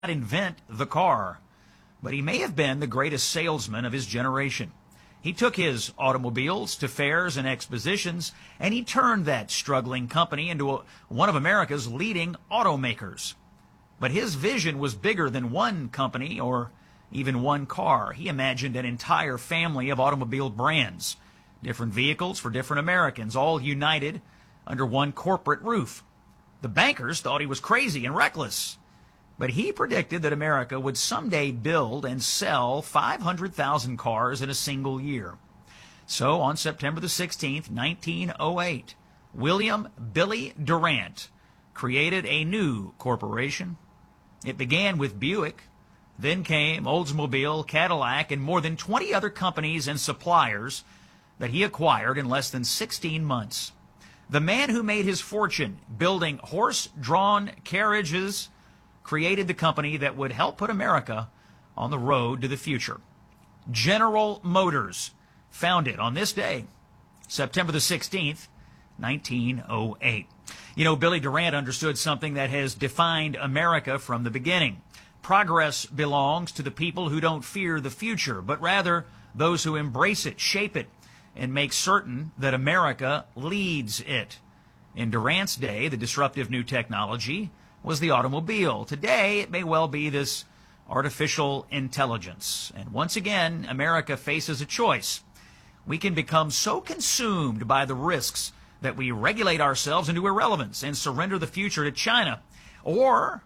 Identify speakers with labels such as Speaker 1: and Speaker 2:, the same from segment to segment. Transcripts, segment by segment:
Speaker 1: invent the car, but he may have been the greatest salesman of his generation. He took his automobiles to fairs and expositions, and he turned that struggling company into one of America's leading automakers. But his vision was bigger than one company or even one car. He imagined an entire family of automobile brands, different vehicles for different Americans, all united under one corporate roof. The bankers thought he was crazy and reckless, but he predicted that America would someday build and sell 500,000 cars in a single year. So on September the 16th, 1908, William Billy Durant created a new corporation. It began with Buick, then came Oldsmobile, Cadillac, and more than 20 other companies and suppliers that he acquired in less than 16 months. The man who made his fortune building horse-drawn carriages created the company that would help put America on the road to the future. General Motors, founded on this day, September the 16th, 1908. You know, Billy Durant understood something that has defined America from the beginning. Progress belongs to the people who don't fear the future, but rather those who embrace it, shape it, and make certain that America leads it. In Durant's day, the disruptive new technology was the automobile. Today, it may well be this artificial intelligence. And once again, America faces a choice. We can become so consumed by the risks that we regulate ourselves into irrelevance and surrender the future to China. Or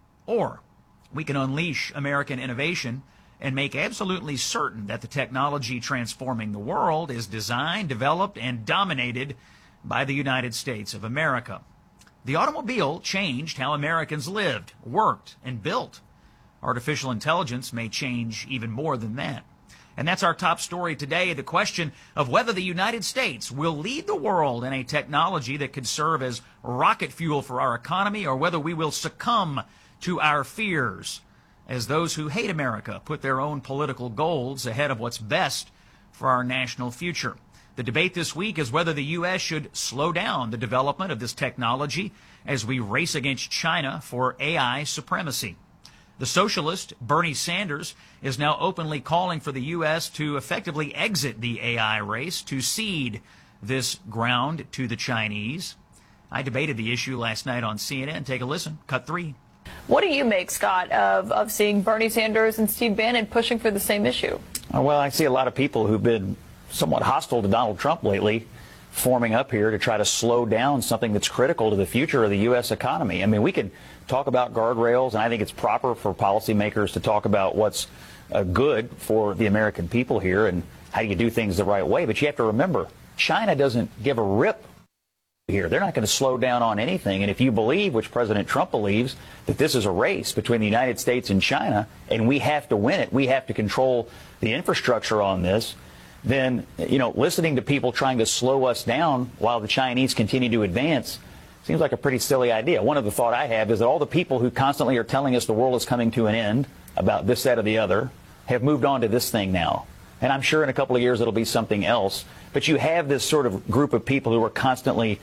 Speaker 1: we can unleash American innovation and make absolutely certain that the technology transforming the world is designed, developed, and dominated by the United States of America. The automobile changed how Americans lived, worked, and built. Artificial intelligence may change even more than that. And that's our top story today, the question of whether the United States will lead the world in a technology that could serve as rocket fuel for our economy, or whether we will succumb to our fears as those who hate America put their own political goals ahead of what's best for our national future. The debate this week is whether the U.S. should slow down the development of this technology as we race against China for AI supremacy. The socialist Bernie Sanders is now openly calling for the U.S. to effectively exit the AI race, to cede this ground to the Chinese. I debated the issue last night on CNN. Take a listen. Cut 3.
Speaker 2: What do you make, Scott, of seeing Bernie Sanders and Steve Bannon pushing for the same issue?
Speaker 3: Well, I see a lot of people who've been somewhat hostile to Donald Trump lately forming up here to try to slow down something that's critical to the future of the U.S. economy. I mean, we could talk about guardrails, and I think it's proper for policymakers to talk about what's good for the American people here and how you do things the right way. But you have to remember, China doesn't give a rip here. They're not going to slow down on anything. And if you believe, which President Trump believes, that this is a race between the United States and China, and we have to win it, we have to control the infrastructure on this, then, you know, listening to people trying to slow us down while the Chinese continue to advance seems like a pretty silly idea. One of the thought I have is that all the people who constantly are telling us the world is coming to an end about this, that, or the other have moved on to this thing now. And I'm sure in a couple of years it'll be something else. But you have this sort of group of people who are constantly,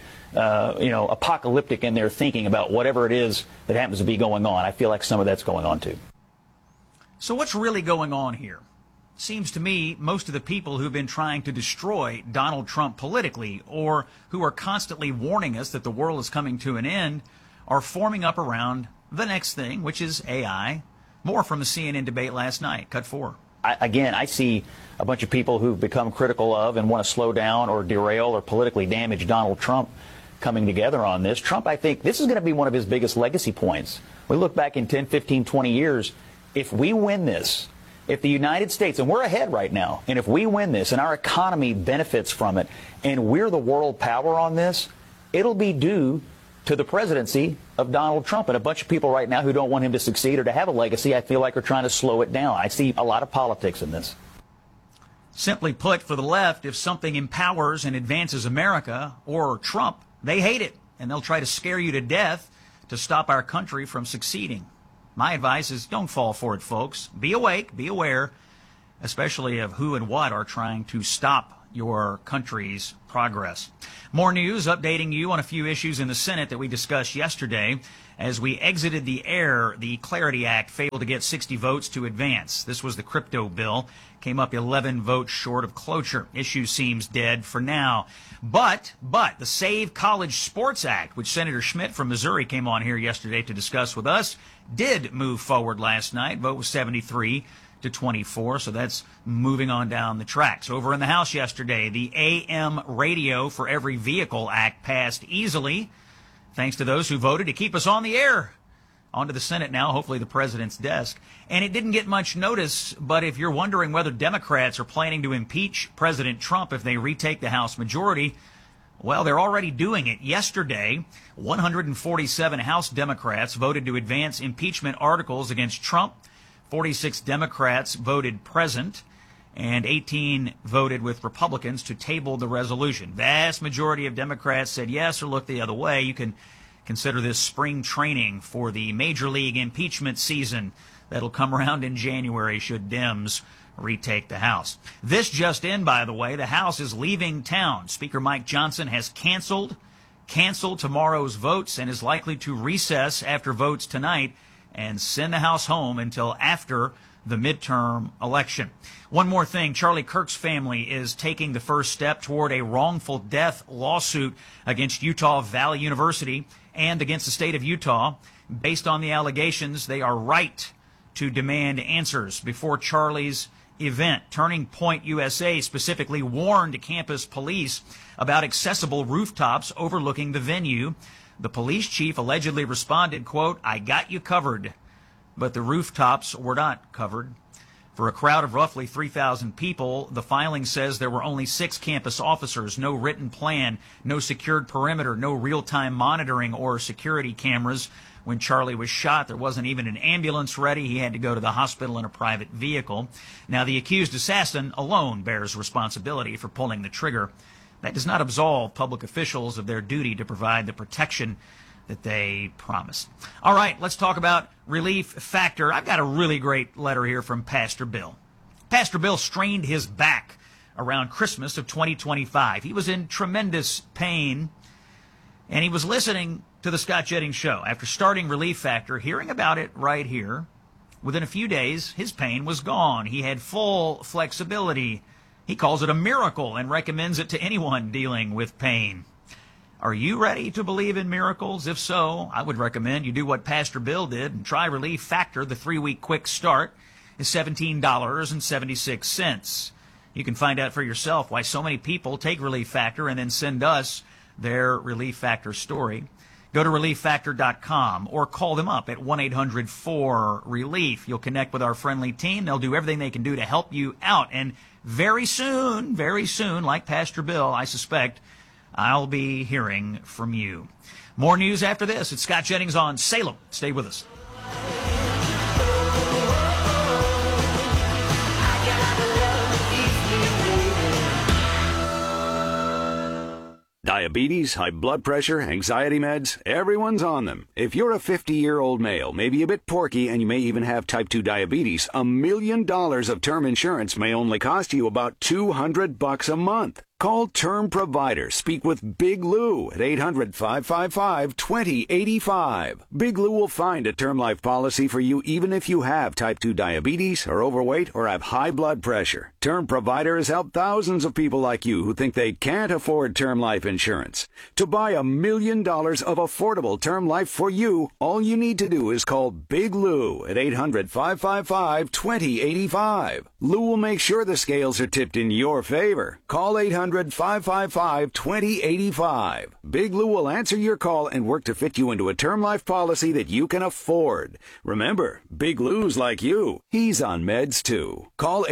Speaker 3: apocalyptic in their thinking about whatever it is that happens to be going on. I feel like some of that's going on, too.
Speaker 1: So what's really going on here? Seems to me most of the people who've been trying to destroy Donald Trump politically, or who are constantly warning us that the world is coming to an end, are forming up around the next thing, which is AI. More from the CNN debate last night. Cut 4.
Speaker 3: I see a bunch of people who've become critical of and want to slow down or derail or politically damage Donald Trump coming together on this. Trump, I think, this is going to be one of his biggest legacy points. We look back in 10, 15, 20 years, if we win this, if the United States, and we're ahead right now, and if we win this and our economy benefits from it, and we're the world power on this, it'll be due to the presidency of Donald Trump. And a bunch of people right now who don't want him to succeed or to have a legacy, I feel like, are trying to slow it down. I see a lot of politics in this.
Speaker 1: Simply put, for the left, if something empowers and advances America or Trump, they hate it, and they'll try to scare you to death to stop our country from succeeding. My advice is don't fall for it, folks. Be awake, be aware, especially of who and what are trying to stop your country's progress. More news updating you on a few issues in the Senate that we discussed yesterday. As we exited the air, the Clarity Act failed to get 60 votes to advance. This was the crypto bill. Came up 11 votes short of cloture. Issue seems dead for now. But the Save College Sports Act, which Senator Schmidt from Missouri came on here yesterday to discuss with us, did move forward last night. Vote was 73-24, so that's moving on down the tracks. Over in the House yesterday, the AM Radio for Every Vehicle Act passed easily, thanks to those who voted to keep us on the air. On to the Senate now, hopefully the president's desk. And it didn't get much notice, but if you're wondering whether Democrats are planning to impeach President Trump if they retake the House majority, well, they're already doing it. Yesterday, 147 House Democrats voted to advance impeachment articles against Trump. 46 Democrats voted present, and 18 voted with Republicans to table the resolution. Vast majority of Democrats said yes or looked the other way. You can consider this spring training for the Major League impeachment season that'll come around in January should Dems retake the House. This just in, by the way, the House is leaving town. Speaker Mike Johnson has canceled tomorrow's votes and is likely to recess after votes tonight and send the House home until after the midterm election. One more thing, Charlie Kirk's family is taking the first step toward a wrongful death lawsuit against Utah Valley University and against the state of Utah. Based on the allegations, they are right to demand answers before Charlie's event. Turning Point USA specifically warned campus police about accessible rooftops overlooking the venue. The police chief allegedly responded, quote, "I got you covered," but the rooftops were not covered. For a crowd of roughly 3,000 people, the filing says there were only 6 campus officers, no written plan, no secured perimeter, no real-time monitoring or security cameras. When Charlie was shot, there wasn't even an ambulance ready. He had to go to the hospital in a private vehicle. Now, the accused assassin alone bears responsibility for pulling the trigger. That does not absolve public officials of their duty to provide the protection that they promised. All right, let's talk about Relief Factor. I've got a really great letter here from Pastor Bill. Pastor Bill strained his back around Christmas of 2025. He was in tremendous pain, and he was listening to the Scott Jennings Show. After starting Relief Factor, hearing about it right here, within a few days, his pain was gone. He had full flexibility. He calls it a miracle and recommends it to anyone dealing with pain. Are you ready to believe in miracles? If so, I would recommend you do what Pastor Bill did and try Relief Factor. The 3-week quick start is $17.76. You can find out for yourself why so many people take Relief Factor and then send us their Relief Factor story. Go to ReliefFactor.com or call them up at 1-800-4RELIEF. You'll connect with our friendly team. They'll do everything they can do to help you out. And very soon, like Pastor Bill, I suspect, I'll be hearing from you. More news after this. It's Scott Jennings on Salem. Stay with us.
Speaker 4: Diabetes, high blood pressure, anxiety meds, everyone's on them. If you're a 50-year-old male, maybe a bit porky, and you may even have type 2 diabetes, $1 million of term insurance may only cost you about $200 a month. Call Term Provider. Speak with Big Lou at 800-555-2085. Big Lou will find a term life policy for you even if you have type 2 diabetes, are overweight, or have high blood pressure. Term Provider has helped thousands of people like you who think they can't afford term life insurance. To buy $1 million of affordable term life for you, all you need to do is call Big Lou at 800-555-2085. Lou will make sure the scales are tipped in your favor. Call 800-555-2085. Big Lou will answer your call and work to fit you into a term life policy that you can afford. Remember, Big Lou's like you. He's on meds too. Call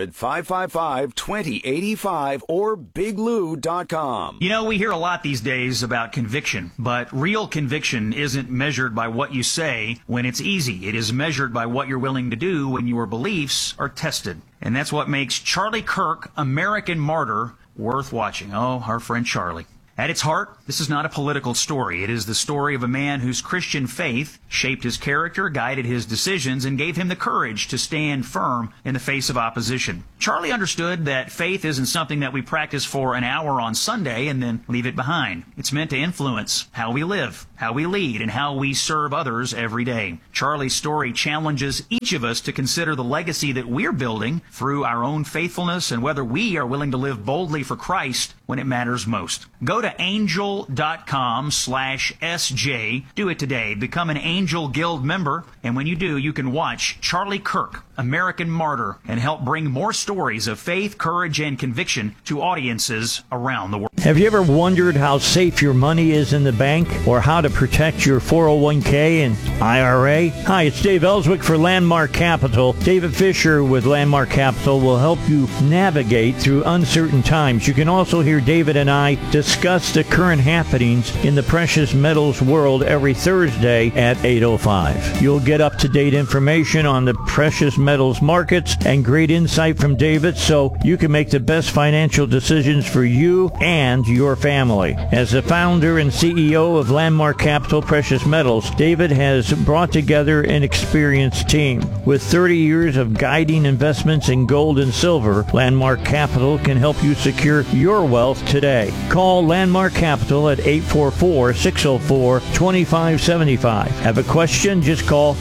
Speaker 4: 800-555-2085 or biglou.com.
Speaker 1: You know, we hear a lot these days about conviction, but real conviction isn't measured by what you say when it's easy. It is measured by what you're willing to do when your beliefs are tested. And that's what makes Charlie Kirk, American Martyr, worth watching. Oh, our friend Charlie. At its heart, this is not a political story. It is the story of a man whose Christian faith shaped his character, guided his decisions, and gave him the courage to stand firm in the face of opposition. Charlie understood that faith isn't something that we practice for an hour on Sunday and then leave it behind. It's meant to influence how we live, how we lead, and how we serve others every day. Charlie's story challenges each of us to consider the legacy that we're building through our own faithfulness and whether we are willing to live boldly for Christ when it matters most. Go to angel.com/SJ. Do it today. Become an Angel Guild member. And when you do, you can watch Charlie Kirk, American Martyr, and help bring more stories of faith, courage, and conviction to audiences around the world.
Speaker 5: Have you ever wondered how safe your money is in the bank or how to protect your 401k and IRA? Hi, it's Dave Ellswick for Landmark Capital. David Fisher with Landmark Capital will help you navigate through uncertain times. You can also hear David and I discuss the current happenings in the precious metals world every Thursday at 8:05. You'll get up-to-date information on the precious metals markets and great insight from David so you can make the best financial decisions for you and your family. As the founder and CEO of Landmark Capital Precious Metals, David has brought together an experienced team. With 30 years of guiding investments in gold and silver, Landmark Capital can help you secure your wealth today. Call Landmark Capital at 844-604-2575. Have a question? Just call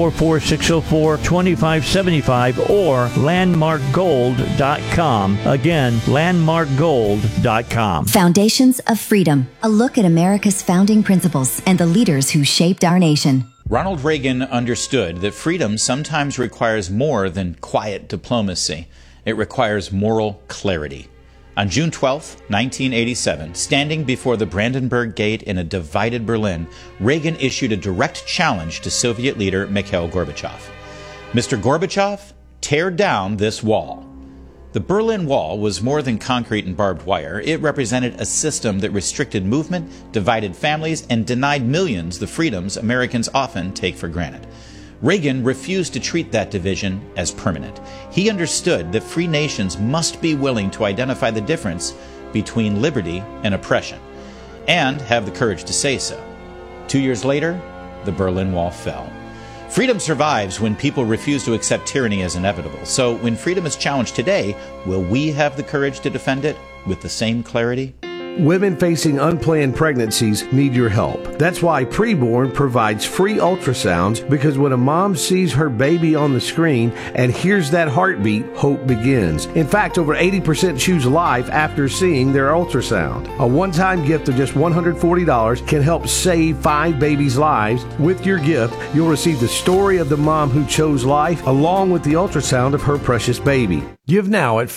Speaker 5: 844-604-2575 or landmarkgold.com. Again, landmarkgold.com.
Speaker 6: Foundations of Freedom, a look at America's founding principles and the leaders who shaped our nation.
Speaker 7: Ronald Reagan understood that freedom sometimes requires more than quiet diplomacy. It requires moral clarity. On June 12, 1987, standing before the Brandenburg Gate in a divided Berlin, Reagan issued a direct challenge to Soviet leader Mikhail Gorbachev. Mr. Gorbachev, tear down this wall. The Berlin Wall was more than concrete and barbed wire. It represented a system that restricted movement, divided families, and denied millions the freedoms Americans often take for granted. Reagan refused to treat that division as permanent. He understood that free nations must be willing to identify the difference between liberty and oppression, and have the courage to say so. 2 years later, the Berlin Wall fell. Freedom survives when people refuse to accept tyranny as inevitable. So when freedom is challenged today, will we have the courage to defend it with the same clarity?
Speaker 8: Women facing unplanned pregnancies need your help. That's why Preborn provides free ultrasounds, because when a mom sees her baby on the screen and hears that heartbeat, hope begins. In fact, over 80% choose life after seeing their ultrasound. A one-time gift of just $140 can help save 5 babies' lives. With your gift, you'll receive the story of the mom who chose life along with the ultrasound of her precious baby. Give now at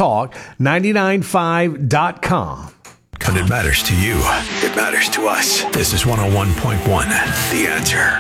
Speaker 8: faithtalk995.com.
Speaker 9: But it matters to you. It matters to us. This is 101.1, The Answer.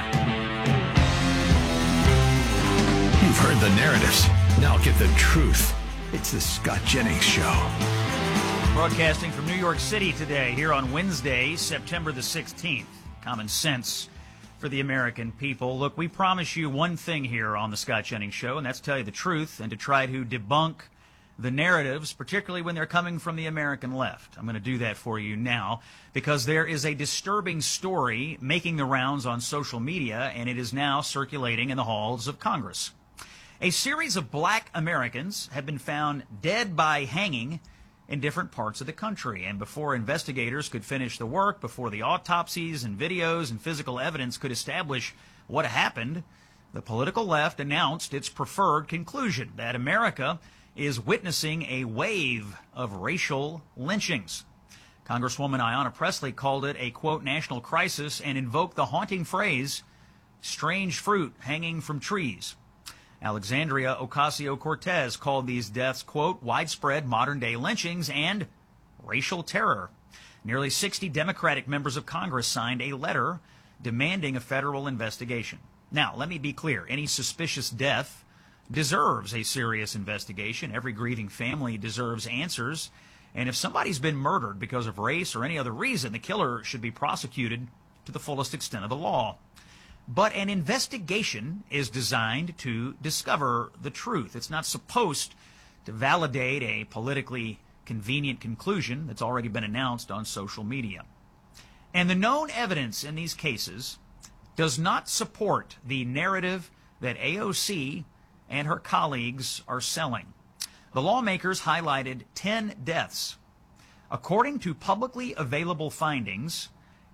Speaker 9: You've heard the narratives. Now get the truth. It's the Scott Jennings Show.
Speaker 1: Broadcasting from New York City today, here on Wednesday, September the 16th. Common sense for the American people. Look, we promise you one thing here on the Scott Jennings Show, and that's to tell you the truth and to try to debunk the narratives, particularly when they're coming from the American left. I'm going to do that for you now because there is a disturbing story making the rounds on social media, and it is now circulating in the halls of Congress. A series of black Americans have been found dead by hanging in different parts of the country, and before investigators could finish the work, before the autopsies and videos and physical evidence could establish what happened, the political left announced its preferred conclusion, that America is witnessing a wave of racial lynchings. Congresswoman Ayanna Pressley called it a, quote, national crisis and invoked the haunting phrase, strange fruit hanging from trees. Alexandria Ocasio-Cortez called these deaths, quote, widespread modern-day lynchings and racial terror. Nearly 60 Democratic members of Congress signed a letter demanding a federal investigation. Now, let me be clear. Any suspicious death deserves a serious investigation. Every grieving family deserves answers. And if somebody's been murdered because of race or any other reason, the killer should be prosecuted to the fullest extent of the law. But an investigation is designed to discover the truth. It's not supposed to validate a politically convenient conclusion that's already been announced on social media. And the known evidence in these cases does not support the narrative that AOC and her colleagues are selling. The lawmakers highlighted 10 deaths. According to publicly available findings,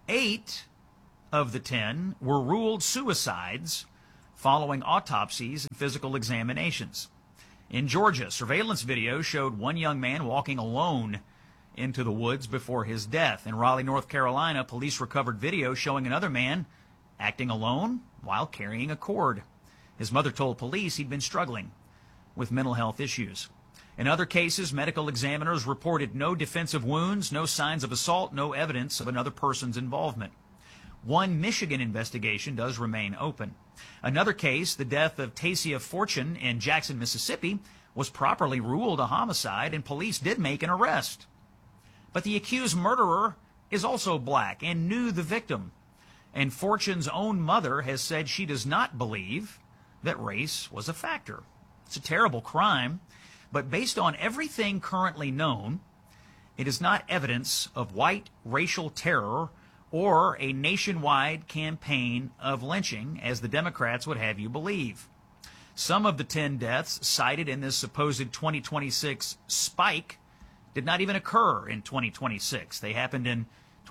Speaker 1: 8 of the 10 were ruled suicides following autopsies and physical examinations. In Georgia, surveillance video showed one young man walking alone into the woods before his death. In Raleigh, North Carolina, police recovered video showing another man acting alone while carrying a cord. His mother told police he'd been struggling with mental health issues. In other cases, medical examiners reported no defensive wounds, no signs of assault, no evidence of another person's involvement. One Michigan investigation does remain open. Another case, the death of Tasia Fortune in Jackson, Mississippi, was properly ruled a homicide, and police did make an arrest. But the accused murderer is also black and knew the victim. And Fortune's own mother has said she does not believe that race was a factor. It's a terrible crime, but based on everything currently known, it is not evidence of white racial terror or a nationwide campaign of lynching, as the Democrats would have you believe. Some of the 10 deaths cited in this supposed 2026 spike did not even occur in 2026. They happened in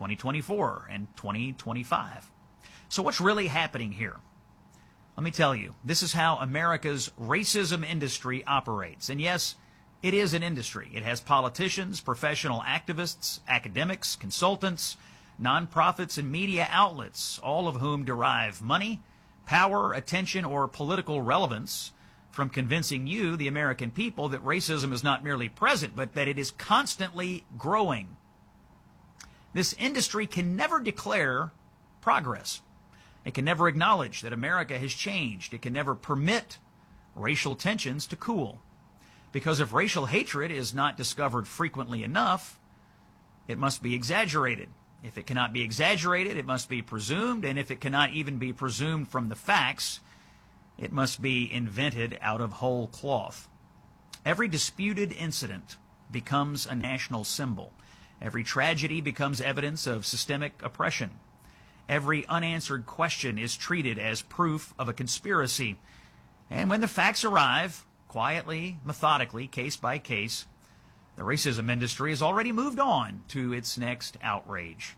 Speaker 1: 2024 and 2025. So what's really happening here? Let me tell you, this is how America's racism industry operates. And yes, it is an industry. It has politicians, professional activists, academics, consultants, nonprofits, and media outlets, all of whom derive money, power, attention, or political relevance from convincing you, the American people, that racism is not merely present, but that it is constantly growing. This industry can never declare progress. It can never acknowledge that America has changed. It can never permit racial tensions to cool. Because if racial hatred is not discovered frequently enough, it must be exaggerated. If it cannot be exaggerated, it must be presumed, and if it cannot even be presumed from the facts, it must be invented out of whole cloth. Every disputed incident becomes a national symbol. Every tragedy becomes evidence of systemic oppression. Every unanswered question is treated as proof of a conspiracy. And when the facts arrive, quietly, methodically, case by case, the racism industry has already moved on to its next outrage.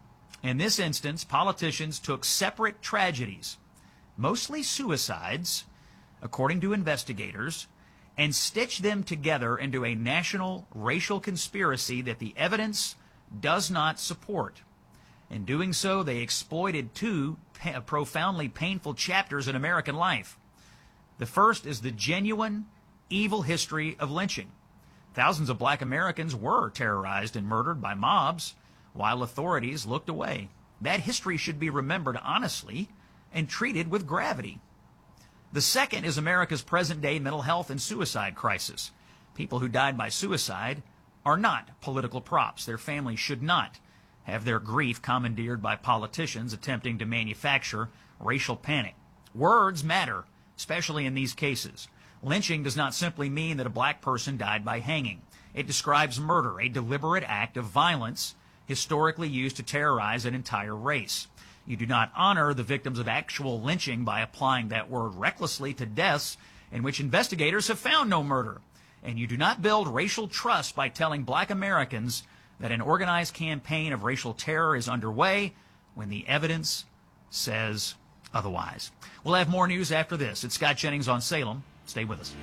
Speaker 1: In this instance, politicians took separate tragedies, mostly suicides, according to investigators, and stitched them together into a national racial conspiracy that the evidence does not support. In doing so, they exploited two profoundly painful chapters in American life. The first is the genuine, evil history of lynching. Thousands of black Americans were terrorized and murdered by mobs while authorities looked away. That history should be remembered honestly and treated with gravity. The second is America's present-day mental health and suicide crisis. People who died by suicide are not political props. Their families should not have their grief commandeered by politicians attempting to manufacture racial panic. Words matter, especially in these cases. Lynching does not simply mean that a black person died by hanging. It describes murder, a deliberate act of violence historically used to terrorize an entire race. You do not honor the victims of actual lynching by applying that word recklessly to deaths in which investigators have found no murder. And you do not build racial trust by telling black Americans that an organized campaign of racial terror is underway when the evidence says otherwise. We'll have more news after this. It's Scott Jennings on Salem. Stay with us.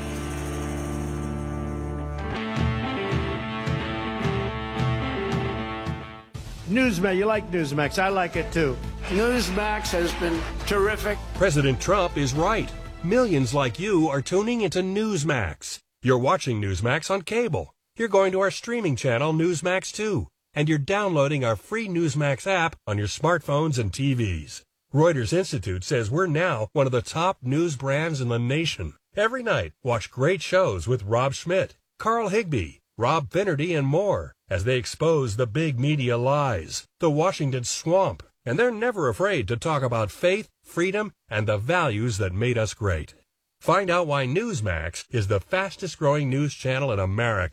Speaker 10: Newsmax, you like Newsmax. I like it too. Newsmax has been terrific.
Speaker 11: President Trump is right. Millions like you are tuning into Newsmax. You're watching Newsmax on cable. You're going to our streaming channel, Newsmax 2. And you're downloading our free Newsmax app on your smartphones and TVs. Reuters Institute says we're now one of the top news brands in the nation. Every night, watch great shows with Rob Schmidt, Carl Higbie, Rob Finnerty, and more as they expose the big media lies, the Washington swamp, and they're never afraid to talk about faith, freedom, and the values that made us great. Find out why Newsmax is the fastest growing news channel in America.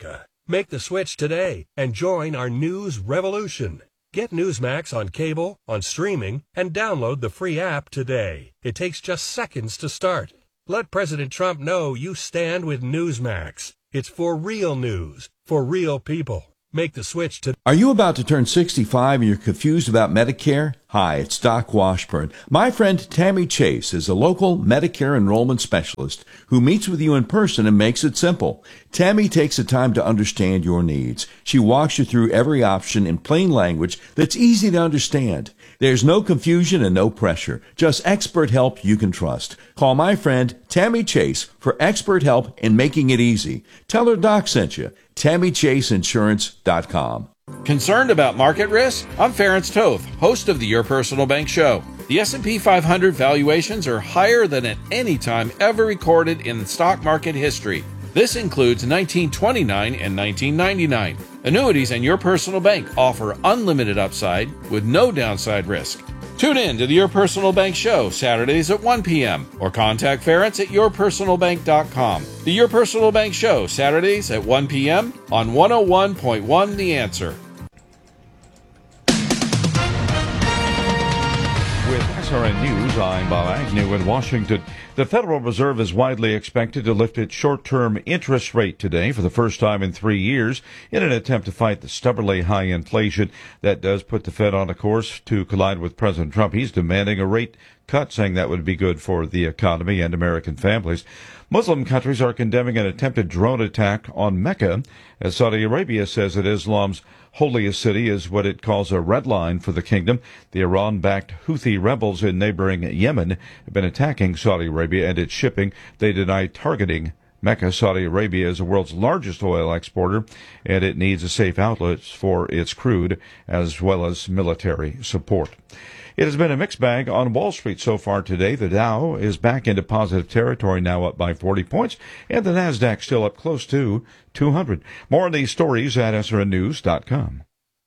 Speaker 11: Make the switch today and join our news revolution. Get Newsmax on cable, on streaming, and download the free app today. It takes just seconds to start. Let President Trump know you stand with Newsmax. It's for real news, for real people. Make the switch to...
Speaker 12: Are you about to turn 65 and you're confused about Medicare? Hi, it's Doc Washburn. My friend Tammy Chase is a local Medicare enrollment specialist who meets with you in person and makes it simple. Tammy takes the time to understand your needs. She walks you through every option in plain language that's easy to understand. There's no confusion and no pressure, just expert help you can trust. Call my friend Tammy Chase for expert help in making it easy. Tell her Doc sent you. TammyChaseInsurance.com.
Speaker 13: Concerned about market risk? I'm Ferenc Toth, host of the Your Personal Bank Show. The S&P 500 valuations are higher than at any time ever recorded in stock market history. This includes 1929 and 1999. Annuities and Your Personal Bank offer unlimited upside with no downside risk. Tune in to the Your Personal Bank Show Saturdays at 1 p.m. or contact Ferenc at yourpersonalbank.com. The Your Personal Bank Show Saturdays at 1 p.m. on 101.1 The Answer.
Speaker 14: With SRN News, I'm Bob Agnew in Washington. The Federal Reserve is widely expected to lift its short-term interest rate today for the first time in 3 years in an attempt to fight the stubbornly high inflation that does put the Fed on a course to collide with President Trump. He's demanding a rate cut, saying that would be good for the economy and American families. Muslim countries are condemning an attempted drone attack on Mecca, as Saudi Arabia says that Islam's holiest city is what it calls a red line for the kingdom. The Iran-backed Houthi rebels in neighboring Yemen have been attacking Saudi Arabia and its shipping. They deny targeting Mecca. Saudi Arabia is the world's largest oil exporter, and it needs safe outlets for its crude as well as military support. It has been a mixed bag on Wall Street so far today. The Dow is back into positive territory, now up by 40 points, and the Nasdaq still up close to 200. More on these stories at srnnews.com.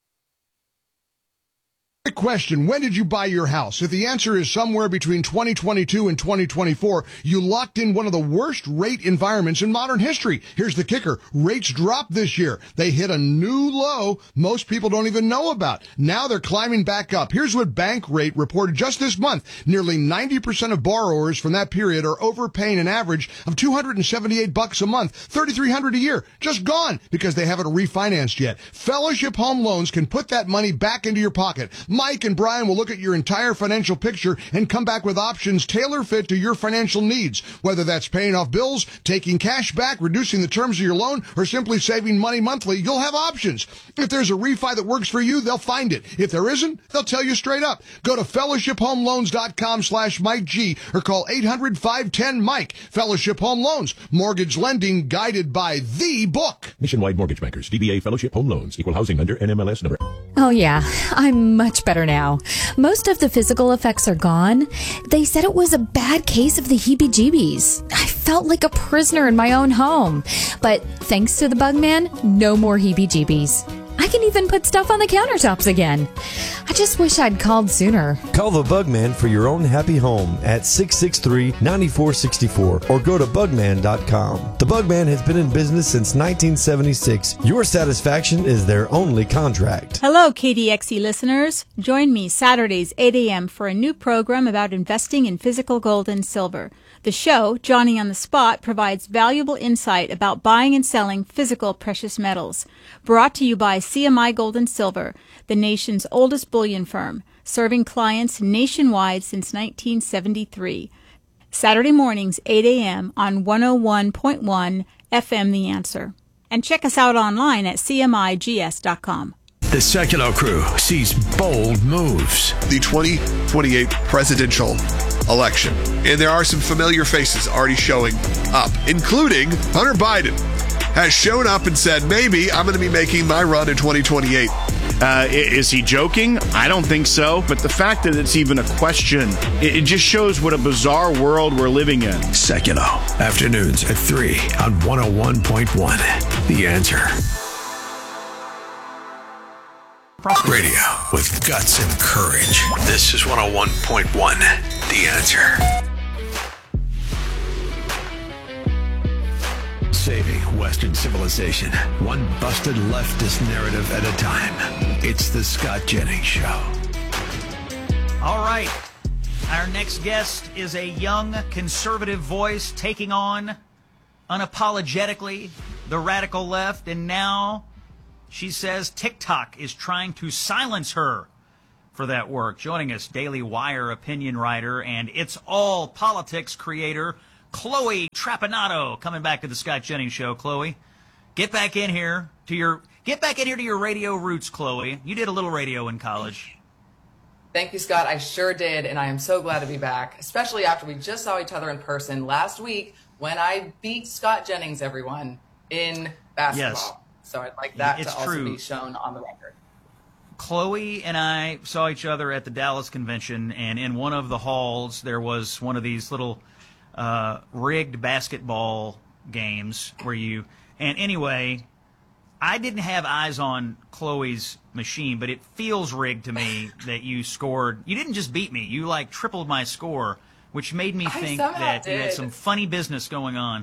Speaker 15: Question, when did you buy your house? If the answer is somewhere between 2022 and 2024, you locked in one of the worst rate environments in modern history. Here's the kicker. Rates dropped this year. They hit a new low most people don't even know about. Now they're climbing back up. Here's what Bankrate reported just this month. Nearly 90% of borrowers from that period are overpaying an average of $278 a month, $3,300 a year. Just gone because they haven't refinanced yet. Fellowship Home Loans can put that money back into your pocket. Mike and Brian will look at your entire financial picture and come back with options tailor-fit to your financial needs. Whether that's paying off bills, taking cash back, reducing the terms of your loan, or simply saving money monthly, you'll have options. If there's a refi that works for you, they'll find it. If there isn't, they'll tell you straight up. Go to fellowshiphomeloans.com/Mike G or call 800-510-MIKE. Fellowship Home Loans. Mortgage lending guided by the book.
Speaker 16: Nationwide Mortgage Bankers. DBA Fellowship Home Loans. Equal housing lender. NMLS number.
Speaker 17: Oh yeah, I'm much better now. Most of the physical effects are gone. They said it was a bad case of the heebie-jeebies. I felt like a prisoner in my own home. But thanks to the Bugman, no more heebie-jeebies. I can even put stuff on the countertops again. I just wish I'd called sooner.
Speaker 18: Call the Bugman for your own happy home at 663-9464 or go to bugman.com. The Bugman has been in business since 1976. Your satisfaction is their only contract.
Speaker 19: Hello, KDXE listeners. Join me Saturdays 8 a.m. for a new program about investing in physical gold and silver. The show, Johnny on the Spot, provides valuable insight about buying and selling physical precious metals. Brought to you by CMI Gold and Silver, the nation's oldest bullion firm, serving clients nationwide since 1973. Saturday mornings, 8 a.m. on 101.1 FM The Answer. And check us out online at cmigs.com.
Speaker 9: The Sekulow crew sees bold moves.
Speaker 20: The 2028 presidential election. And there are some familiar faces already showing up, including Hunter Biden has shown up and said, maybe I'm going to be making my run in 2028.
Speaker 21: Is he joking? I don't think so. But the fact that it's even a question, it just shows what a bizarre world we're living in.
Speaker 9: Sekulow, afternoons at 3 on 101.1. The Answer. Radio with guts and courage. This is 101.1. The Answer. saving Western civilization, one busted leftist narrative at a time. It's the Scott Jennings Show.
Speaker 1: All right. Our next guest is a young conservative voice taking on unapologetically the radical left, and now she says TikTok is trying to silence her for that work. Joining us, Daily Wire opinion writer and It's All Politics creator, Chloe Trapanado, coming back to the Scott Jennings Show. Chloe, get back in here to your radio roots, Chloe. You did a little radio in college.
Speaker 2: Thank you, Scott. I sure did, and I am so glad to be back, especially after we just saw each other in person last week when I beat Scott Jennings, everyone, in basketball.
Speaker 1: Yes.
Speaker 2: So I'd like that
Speaker 1: It's
Speaker 2: to also
Speaker 1: true.
Speaker 2: be shown on the record.
Speaker 1: Chloe and I saw each other at the Dallas convention, and in one of the halls there was one of these little rigged basketball games where you... And anyway, I didn't have eyes on Chloe's machine, but it feels rigged to me that you scored. You didn't just beat me. You, like, tripled my score, which made me think that you had some funny business going on.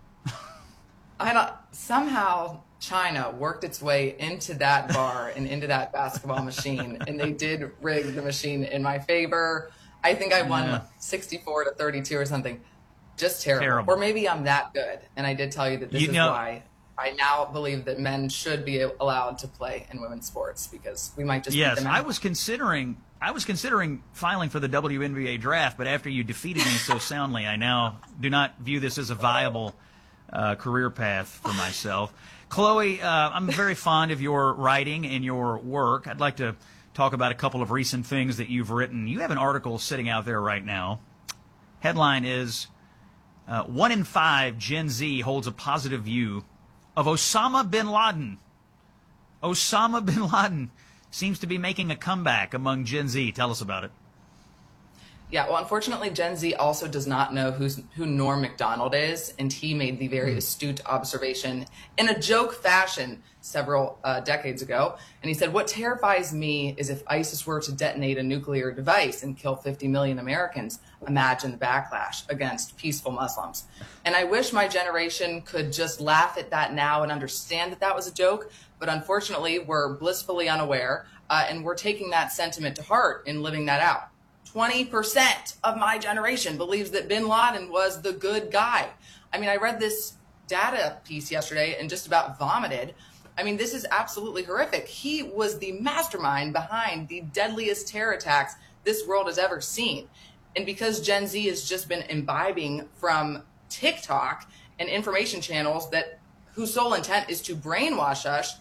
Speaker 2: Somehow China worked its way into that bar and into that basketball machine, and they did rig the machine in my favor. I think I won 64 to 32 or something. Just terrible. Or maybe I'm that good, and I did tell you that this is why I now believe that men should be allowed to play in women's sports, because we might just beat them out.
Speaker 1: I was considering filing for the WNBA draft, but after you defeated me so soundly, I now do not view this as a viable career path for myself. Chloe, I'm very fond of your writing and your work. I'd like to talk about a couple of recent things that you've written. You have an article sitting out there right now. Headline is, 1 in 5 Gen Z holds a positive view of Osama bin Laden. Osama bin Laden seems to be making a comeback among Gen Z. Tell us about it.
Speaker 2: Yeah, well, unfortunately, Gen Z also does not know who Norm Macdonald is, and he made the very astute observation in a joke fashion several decades ago. And he said, "What terrifies me is if ISIS were to detonate a nuclear device and kill 50 million Americans. Imagine the backlash against peaceful Muslims." And I wish my generation could just laugh at that now and understand that that was a joke. But unfortunately, we're blissfully unaware, and we're taking that sentiment to heart and living that out. 20% of my generation believes that bin Laden was the good guy. I mean, I read this data piece yesterday and just about vomited. I mean, this is absolutely horrific. He was the mastermind behind the deadliest terror attacks this world has ever seen. And because Gen Z has just been imbibing from TikTok and information channels whose sole intent is to brainwash us,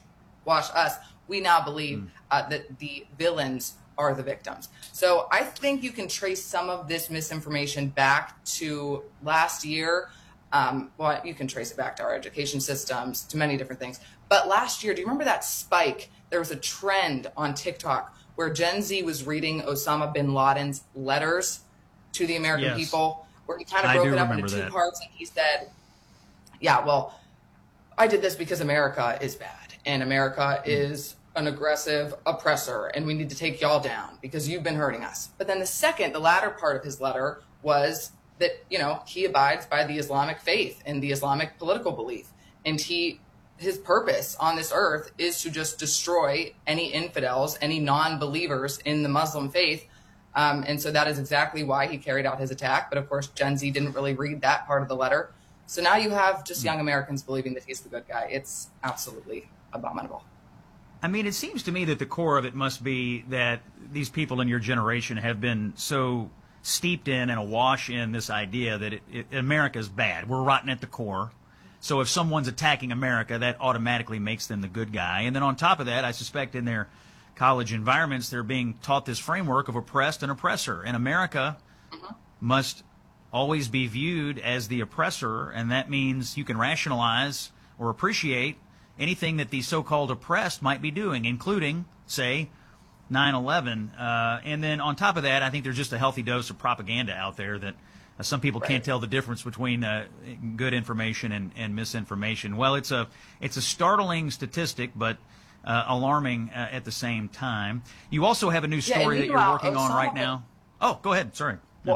Speaker 2: we now believe that the villains are the victims. So I think you can trace some of this misinformation back to last year. Well, you can trace it back to our education systems, to many different things. But last year, do you remember that spike? There was a trend on TikTok where Gen Z was reading Osama bin Laden's letters to the American people, where he kind of broke it up into two parts. And he said, yeah, well, I did this because America is bad, and America is an aggressive oppressor, and we need to take y'all down because you've been hurting us. But then the latter part of his letter was that, he abides by the Islamic faith and the Islamic political belief. And his purpose on this earth is to just destroy any infidels, any non-believers in the Muslim faith. And so that is exactly why he carried out his attack. But of course, Gen Z didn't really read that part of the letter. So now you have just young Americans believing that he's the good guy. It's absolutely abominable.
Speaker 1: I mean, it seems to me that the core of it must be that these people in your generation have been so steeped in and awash in this idea that America's bad. We're rotten at the core. So if someone's attacking America, that automatically makes them the good guy. And then on top of that, I suspect in their college environments, they're being taught this framework of oppressed and oppressor. And America must always be viewed as the oppressor, and that means you can rationalize or appreciate anything that the so-called oppressed might be doing, including, say, 9/11. And then on top of that, I think there's just a healthy dose of propaganda out there that some people can't tell the difference between good information and misinformation. Well, it's a startling statistic, but alarming at the same time. You also have a new story that you're working on right now. Oh, go ahead. Sorry.
Speaker 2: Well,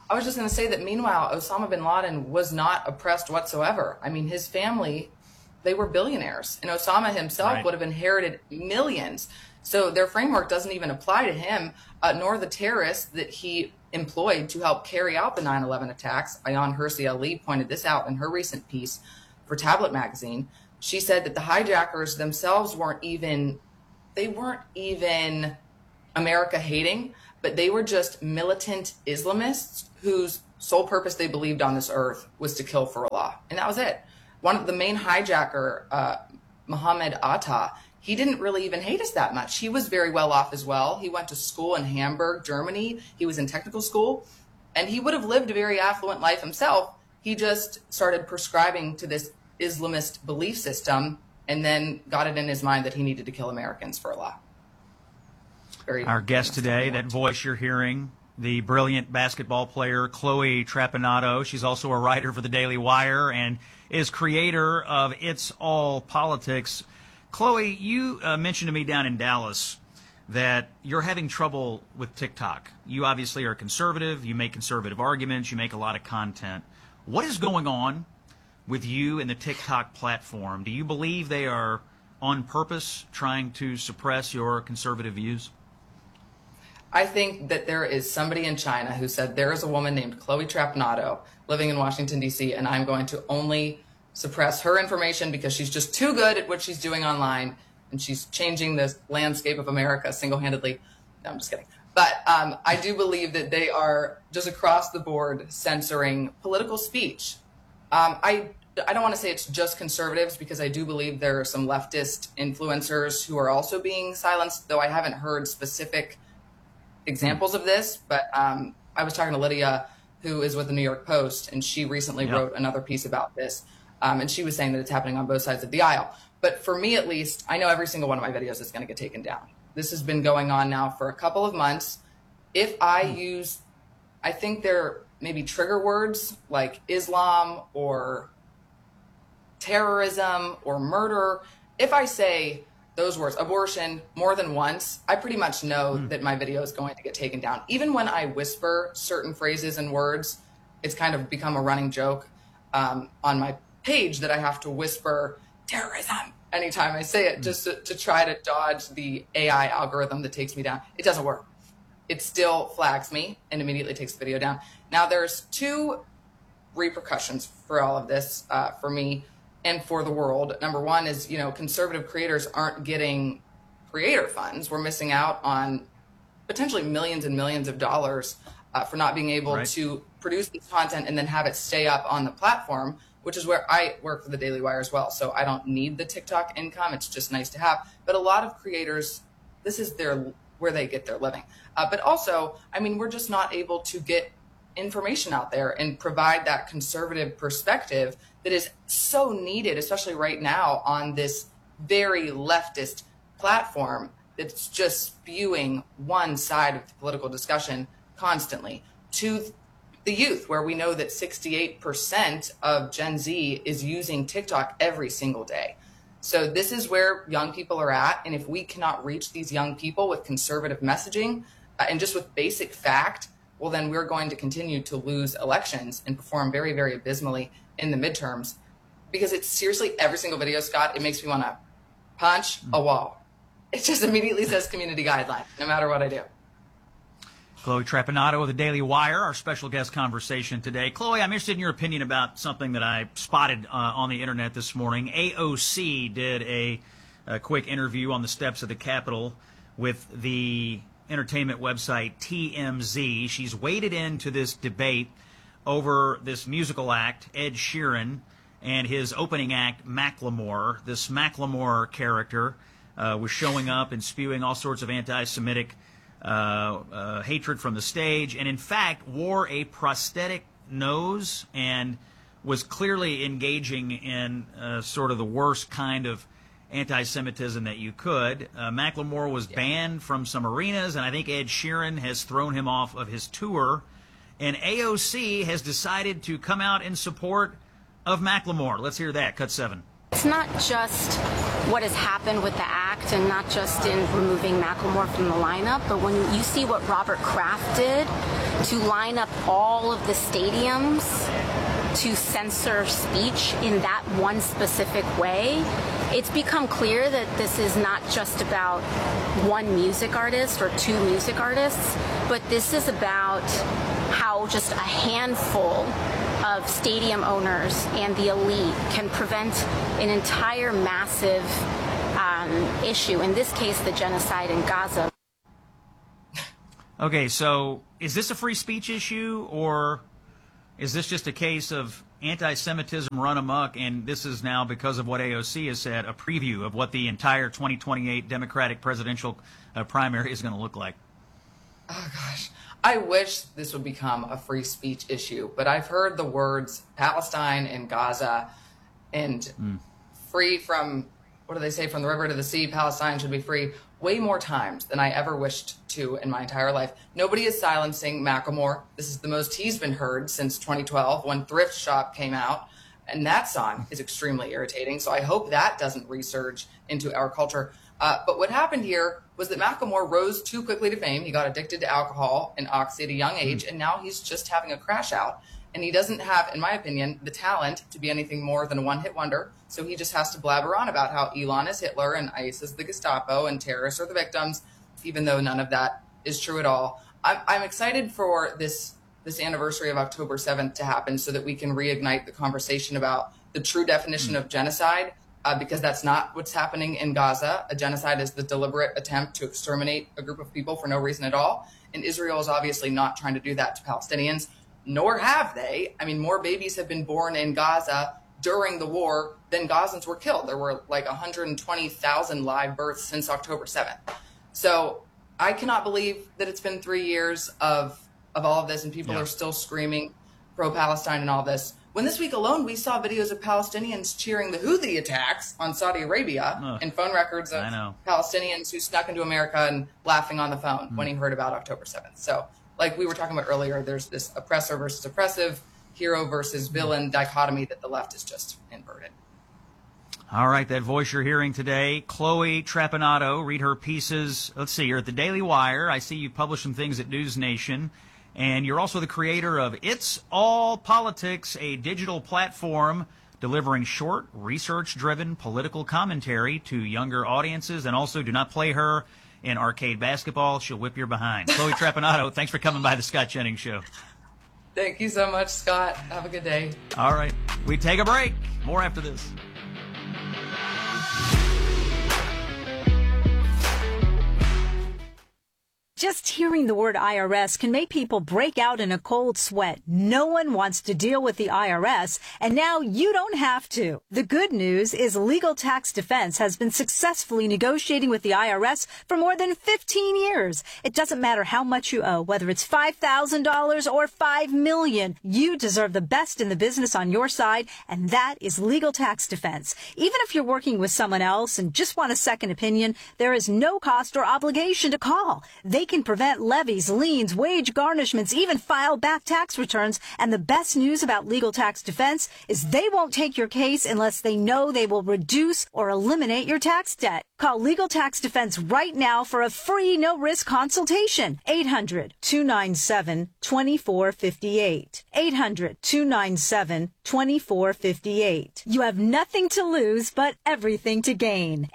Speaker 2: I was just going to say that meanwhile, Osama bin Laden was not oppressed whatsoever. I mean, his family, they were billionaires, and Osama himself would have inherited millions. So their framework doesn't even apply to him, nor the terrorists that he employed to help carry out the 9/11 attacks. Ayaan Hirsi Ali pointed this out in her recent piece for Tablet magazine. She said that the hijackers themselves weren't even America hating, but they were just militant Islamists whose sole purpose they believed on this earth was to kill for Allah. And that was it. One of the main hijacker, Mohammed Atta, he didn't really even hate us that much. He was very well off as well. He went to school in Hamburg, Germany. He was in technical school, and he would have lived a very affluent life himself. He just started prescribing to this Islamist belief system and then got it in his mind that he needed to kill Americans for Allah.
Speaker 1: Our guest today, that voice you're hearing, the brilliant basketball player Chloe Trapanado. She's also a writer for the Daily Wire and is creator of It's All Politics. Chloe, you mentioned to me down in Dallas that you're having trouble with TikTok. You obviously are conservative. You make conservative arguments. You make a lot of content. What is going on with you and the TikTok platform? Do you believe they are on purpose trying to suppress your conservative views?
Speaker 2: I think that there is somebody in China who said there is a woman named Chloe Trapanado living in Washington, D.C., and I'm going to only suppress her information because she's just too good at what she's doing online, and she's changing the landscape of America single-handedly. No, I'm just kidding. But I do believe that they are just across the board censoring political speech. I don't want to say it's just conservatives, because I do believe there are some leftist influencers who are also being silenced, though I haven't heard specific examples of this. But I was talking to Lydia, who is with the New York Post, and she recently wrote another piece about this. And she was saying that it's happening on both sides of the aisle. But for me, at least, I know every single one of my videos is going to get taken down. This has been going on now for a couple of months. If I use, I think there may be trigger words like Islam or terrorism or murder. If I say those words, abortion, more than once, I pretty much know that my video is going to get taken down. Even when I whisper certain phrases and words, it's kind of become a running joke on my page that I have to whisper terrorism anytime I say it, just to try to dodge the AI algorithm that takes me down. It doesn't work. It still flags me and immediately takes the video down. Now, there's two repercussions for all of this, for me and for the world. Number one is, conservative creators aren't getting creator funds. We're missing out on potentially millions and millions of dollars for not being able to produce this content and then have it stay up on the platform, which is where I work for the Daily Wire as well. So I don't need the TikTok income. It's just nice to have. But a lot of creators, this is where they get their living. But also, we're just not able to get information out there and provide that conservative perspective that is so needed, especially right now on this very leftist platform that's just spewing one side of the political discussion constantly to the youth, where we know that 68% of Gen Z is using TikTok every single day. So this is where young people are at. And if we cannot reach these young people with conservative messaging and just with basic fact, well, then we're going to continue to lose elections and perform very, very abysmally in the midterms. Because it's seriously every single video, Scott, it makes me want to punch a wall. It just immediately says community guideline, no matter what I do.
Speaker 1: Chloe Trapanado of the Daily Wire, our special guest conversation today. Chloe, I'm interested in your opinion about something that I spotted on the internet this morning. AOC did a quick interview on the steps of the Capitol with the entertainment website TMZ. She's waded into this debate over this musical act, Ed Sheeran, and his opening act, Macklemore. This Macklemore character was showing up and spewing all sorts of anti-Semitic hatred from the stage, and in fact wore a prosthetic nose and was clearly engaging in sort of the worst kind of anti-Semitism that you could. Macklemore was banned from some arenas, and I think Ed Sheeran has thrown him off of his tour, and AOC has decided to come out in support of Macklemore. Let's hear that. Cut 7.
Speaker 3: It's not just what has happened with the act and not just in removing Macklemore from the lineup, but when you see what Robert Kraft did to line up all of the stadiums to censor speech in that one specific way, it's become clear that this is not just about one music artist or two music artists, but this is about how just a handful of stadium owners and the elite can prevent an entire massive issue, in this case, the genocide in Gaza.
Speaker 1: Okay, so is this a free speech issue, or is this just a case of anti-Semitism run amok, and this is now, because of what AOC has said, a preview of what the entire 2028 Democratic presidential primary is going to look like?
Speaker 2: Oh, gosh. I wish this would become a free speech issue, but I've heard the words Palestine and Gaza and free from, what do they say, from the river to the sea, Palestine should be free, way more times than I ever wished to in my entire life. Nobody is silencing Macklemore. This is the most he's been heard since 2012 when Thrift Shop came out. And that song is extremely irritating. So I hope that doesn't resurge into our culture. But what happened here was that Macklemore rose too quickly to fame. He got addicted to alcohol and oxy at a young age, and now he's just having a crash out. And he doesn't have, in my opinion, the talent to be anything more than a one-hit wonder. So he just has to blabber on about how Elon is Hitler and ICE is the Gestapo and terrorists are the victims, even though none of that is true at all. I'm excited for this anniversary of October 7th to happen so that we can reignite the conversation about the true definition of genocide, because that's not what's happening in Gaza. A genocide is the deliberate attempt to exterminate a group of people for no reason at all. And Israel is obviously not trying to do that to Palestinians, nor have they. I mean, more babies have been born in Gaza during the war than Gazans were killed. There were like 120,000 live births since October 7th. So I cannot believe that it's been 3 years of all of this and people are still screaming pro-Palestine and all this. When this week alone, we saw videos of Palestinians cheering the Houthi attacks on Saudi Arabia and phone records of Palestinians who snuck into America and laughing on the phone when he heard about October 7th. So like we were talking about earlier, there's this oppressor versus oppressive, hero versus villain dichotomy that the left is just inverted.
Speaker 1: All right, that voice you're hearing today, Chloe Trapanotto. Read her pieces. Let's see, you're at the Daily Wire. I see you publish some things at News Nation. And you're also the creator of It's All Politics, a digital platform delivering short, research-driven political commentary to younger audiences. And also, do not play her in arcade basketball. She'll whip your behind. Chloe Trapanotto, thanks for coming by the Scott Jennings Show.
Speaker 2: Thank you so much, Scott. Have a good day.
Speaker 1: All right. We take a break. More after this.
Speaker 4: Just hearing the word IRS can make people break out in a cold sweat. No one wants to deal with the IRS, and now you don't have to. The good news is Legal Tax Defense has been successfully negotiating with the IRS for more than 15 years. It doesn't matter how much you owe, whether it's $5,000 or $5 million. You deserve the best in the business on your side, and that is Legal Tax Defense. Even if you're working with someone else and just want a second opinion, there is no cost or obligation to call. They can prevent levies, liens, wage garnishments, even file back tax returns. And the best news about Legal Tax Defense is they won't take your case unless they know they will reduce or eliminate your tax debt. Call Legal Tax Defense right now for a free no-risk consultation. 800-297-2458. 800-297-2458. You have nothing to lose but everything to gain.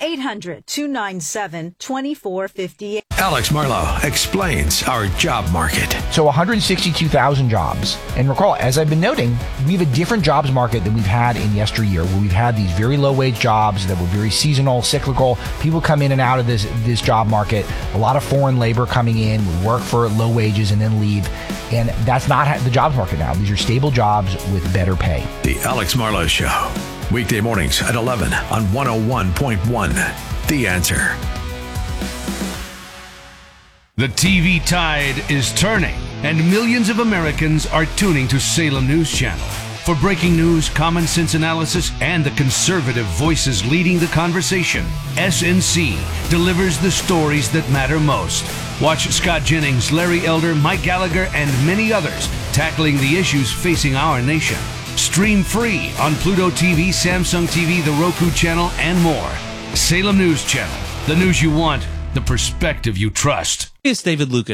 Speaker 4: 800-297-2458.
Speaker 9: Alex Marlow explains our job market.
Speaker 22: So 162,000 jobs. And recall, as I've been noting, we have a different jobs market than we've had in yesteryear, where we've had these very low-wage jobs that were very seasonal, cyclical. People come in and out of this job market. A lot of foreign labor coming in, would work for low wages and then leave. And that's not the jobs market now. These are stable jobs with better pay.
Speaker 9: The Alex Marlow Show. Weekday mornings at 11 on 101.1. The Answer.
Speaker 23: The TV tide is turning, and millions of Americans are tuning to Salem News Channel. For breaking news, common sense analysis, and the conservative voices leading the conversation, SNC delivers the stories that matter most. Watch Scott Jennings, Larry Elder, Mike Gallagher, and many others tackling the issues facing our nation. Stream free on Pluto TV, Samsung TV, the Roku channel, and more. Salem News Channel, the news you want, the perspective you trust.
Speaker 24: It's David Lucas.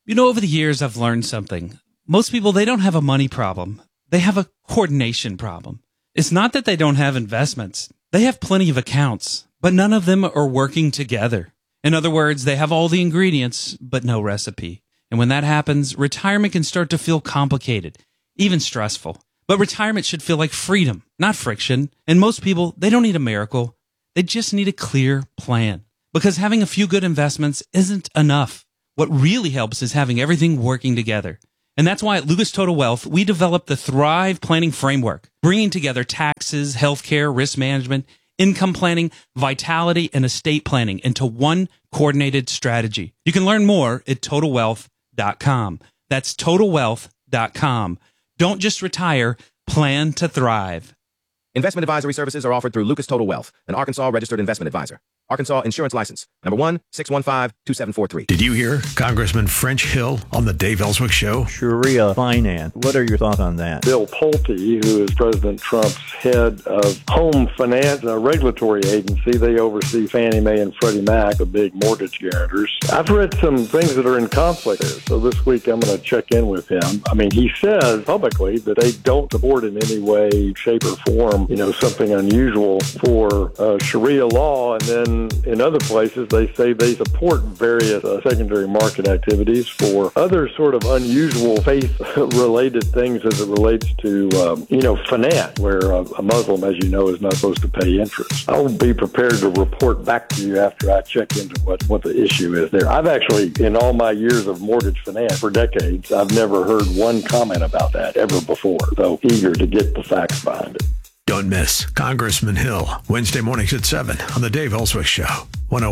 Speaker 5: You know, over the years, I've learned something. Most people, they don't have a money problem. They have a coordination problem. It's not that they don't have investments. They have plenty of accounts, but none of them are working together. In other words, they have all the ingredients, but no recipe. And when that happens, retirement can start to feel complicated, even stressful. But retirement should feel like freedom, not friction. And most people, they don't need a miracle. They just need a clear plan. Because having a few good investments isn't enough. What really helps is having everything working together. And that's why at Lucas Total Wealth, we developed the Thrive Planning Framework, bringing together taxes, healthcare, risk management, income planning, vitality, and estate planning into one coordinated strategy. You can learn more at TotalWealth.com. That's TotalWealth.com. Don't just retire, plan to thrive.
Speaker 6: Investment advisory services are offered through Lucas Total Wealth, an Arkansas registered investment advisor. Arkansas Insurance License, number 1-615-2743.
Speaker 9: Did you hear Congressman French Hill on the Dave Ellswick Show?
Speaker 7: Sharia finance. What are your thoughts on that?
Speaker 24: Bill Pulte, who is President Trump's head of home finance, a regulatory agency, they oversee Fannie Mae and Freddie Mac, the big mortgage guarantors. I've read some things that are in conflict there, so this week I'm going to check in with him. I mean, he says publicly that they don't support in any way, shape, or form, something unusual for Sharia law, and then in other places, they say they support various secondary market activities for other sort of unusual faith-related things as it relates to, finance, where a Muslim, as you know, is not supposed to pay interest. I'll be prepared to report back to you after I check into what the issue is there. I've actually, in all my years of mortgage finance for decades, I've never heard one comment about that ever before, so eager to get the facts behind it.
Speaker 9: Don't miss Congressman Hill, Wednesday mornings at 7 on the Dave Ellswick Show,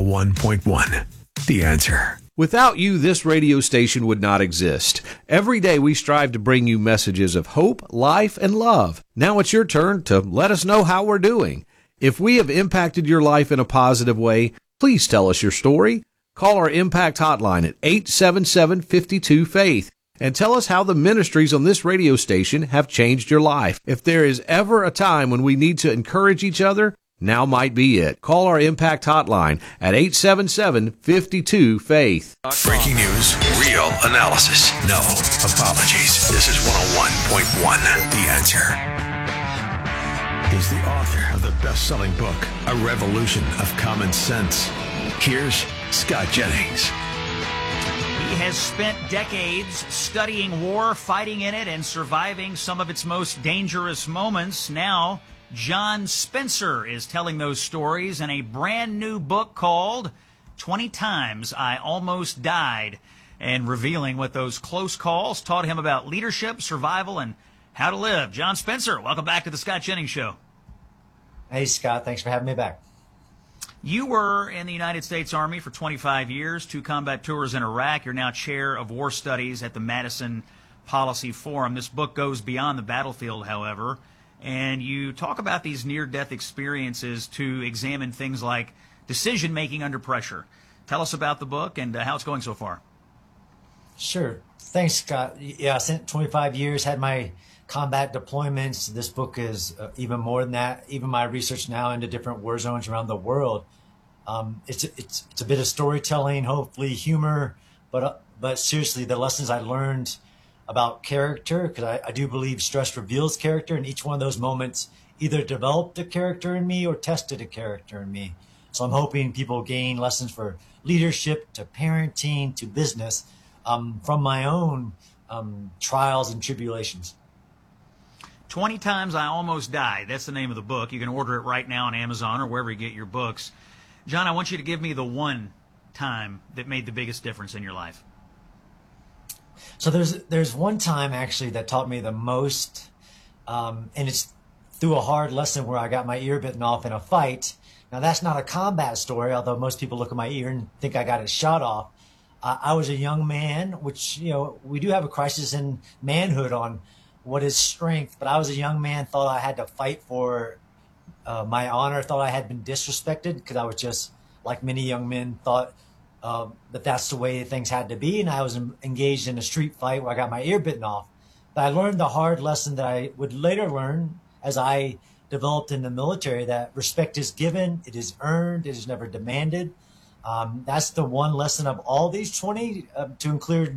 Speaker 9: 101.1. The Answer.
Speaker 8: Without you, this radio station would not exist. Every day we strive to bring you messages of hope, life, and love. Now it's your turn to let us know how we're doing. If we have impacted your life in a positive way, please tell us your story. Call our Impact Hotline at 877-52-FAITH. And tell us how the ministries on this radio station have changed your life. If there is ever a time when we need to encourage each other, now might be it. Call our Impact Hotline at 877-52-FAITH.
Speaker 9: Breaking news, real analysis, no apologies. This is 101.1 The Answer. He's the author of the best-selling book, A Revolution of Common Sense. Here's Scott Jennings.
Speaker 1: He has spent decades studying war, fighting in it, and surviving some of its most dangerous moments. Now, John Spencer is telling those stories in a brand new book called 20 Times I Almost Died, and revealing what those close calls taught him about leadership, survival, and how to live. John Spencer, welcome back to the Scott Jennings Show.
Speaker 25: Hey, Scott. Thanks for having me back.
Speaker 1: You were in the United States Army for 25 years, 2 combat tours in Iraq. You're now chair of war studies at the Madison Policy Forum. This book goes beyond the battlefield, however, and you talk about these near-death experiences to examine things like decision-making under pressure. Tell us about the book and how it's going so far.
Speaker 25: Sure. Thanks, Scott. Yeah, I spent 25 years, had my combat deployments. This book is even more than that. Even my research now into different war zones around the world. It's a bit of storytelling, hopefully humor, but seriously, the lessons I learned about character, because I do believe stress reveals character, and each one of those moments either developed a character in me or tested a character in me. So I'm hoping people gain lessons for leadership, to parenting, to business, from my own trials and tribulations.
Speaker 1: 20 Times I Almost Died. That's the name of the book. You can order it right now on Amazon or wherever you get your books. John, I want you to give me the one time that made the biggest difference in your life.
Speaker 25: So there's one time actually that taught me the most, and it's through a hard lesson where I got my ear bitten off in a fight. Now that's not a combat story, although most people look at my ear and think I got it shot off. I was a young man, which, we do have a crisis in manhood on what is strength, but I was a young man, thought I had to fight for my honor, thought I had been disrespected because I was just, like many young men, thought that that's the way things had to be, and I was engaged in a street fight where I got my ear bitten off. But I learned the hard lesson that I would later learn as I developed in the military, that respect is given, it is earned, it is never demanded. That's the one lesson of all these 20, to include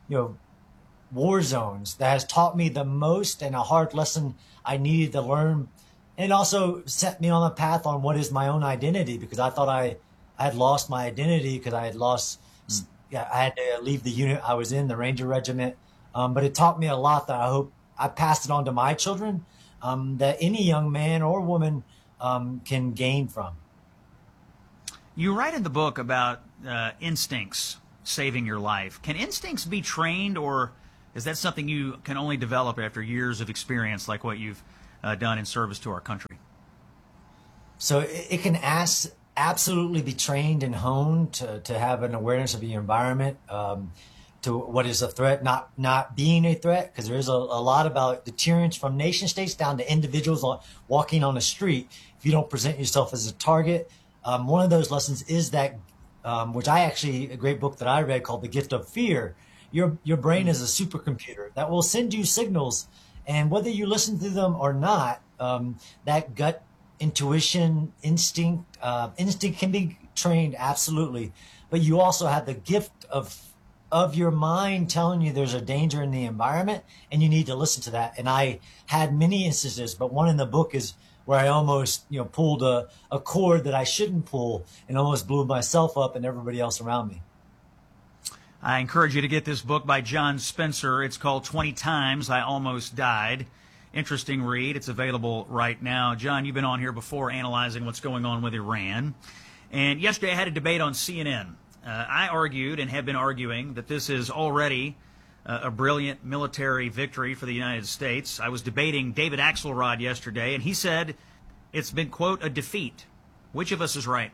Speaker 25: war zones, that has taught me the most and a hard lesson I needed to learn. And it also set me on a path on what is my own identity, because I thought I had lost my identity because I had to leave the unit I was in, the Ranger Regiment. But it taught me a lot that I hope I passed it on to my children, that any young man or woman can gain from.
Speaker 1: You write in the book about instincts saving your life. Can instincts be trained, or is that something you can only develop after years of experience like what you've done in service to our country?
Speaker 25: So it can absolutely be trained and honed to have an awareness of the environment, to what is a threat, not being a threat, because there is a lot about deterrence from nation states down to individuals walking on the street. If you don't present yourself as a target, one of those lessons is that, which a great book that I read called The Gift of Fear. Your brain is a supercomputer that will send you signals, and whether you listen to them or not, that gut intuition, instinct can be trained, absolutely. But you also have the gift of your mind telling you there's a danger in the environment, and you need to listen to that. And I had many instances, but one in the book is where I almost, pulled a cord that I shouldn't pull and almost blew myself up and everybody else around me.
Speaker 1: I encourage you to get this book by John Spencer. It's called 20 Times I Almost Died. Interesting read. It's available right now. John, you've been on here before analyzing what's going on with Iran. And yesterday I had a debate on CNN. I argued and have been arguing that this is already a brilliant military victory for the United States. I was debating David Axelrod yesterday, and he said it's been, quote, a defeat. Which of us is right?